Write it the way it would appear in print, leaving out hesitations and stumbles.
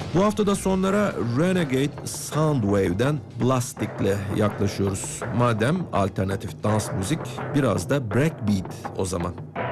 Bu hafta da sonlara Renegade Soundwave'den Blastic'le yaklaşıyoruz. Madem alternatif dans müzik, biraz da breakbeat o zaman.